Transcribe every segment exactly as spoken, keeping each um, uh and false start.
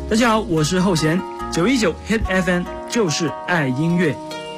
大家好，我是后弦，九一九 Hit F M 就是爱音乐。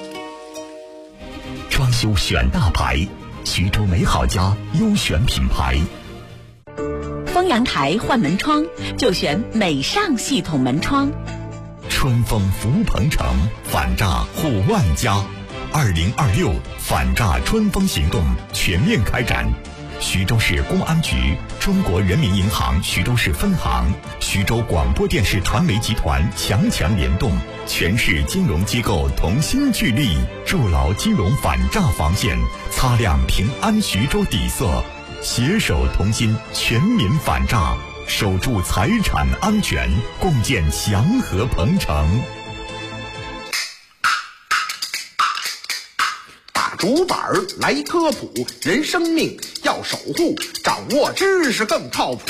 装修选大牌，徐州美好家优选品牌。 丰阳台换门窗就选美尚系统门窗。 春风福鹏城，反诈护万家。二零二六反诈春风行动全面开展。徐州市公安局、中国人民银行徐州市分行、徐州广播电视传媒集团强强联动，全市金融机构同心聚力，筑牢金融反诈防线，擦亮平安徐州底色，携手同心，全民反诈，守住财产安全，共建祥和鹏城。 竹板来科普，人生命要守护，掌握知识更靠谱。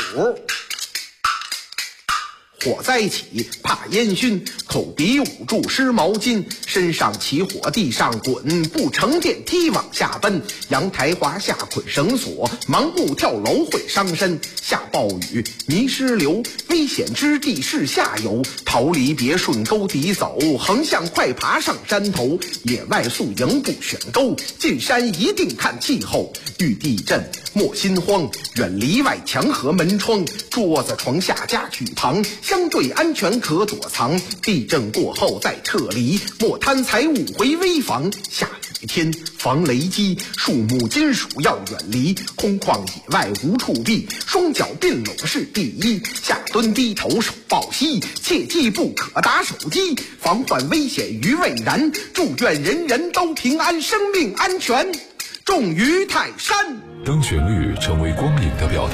火灾起怕烟熏，口鼻捂住湿毛巾，身上起火地上滚，不乘电梯往下奔，阳台滑下捆绳索，盲目跳楼会伤身。下暴雨泥石流，危险之地是下游，逃离别顺沟底走，横向快爬上山头。野外宿营不选沟，进山一定看气候。遇地震莫心慌，远离外墙和门窗，桌子床下家具旁，相对安全可躲藏。地震过后再撤离，莫贪财物回危房。下雨天防雷击，树木金属要远离，空旷野外无处避，双脚并拢是第一。下蹲低头手抱膝，切记不可打手机，防患危险于未然。祝愿人人都平安，生命安全重于泰山。 当旋律成为光影的表达，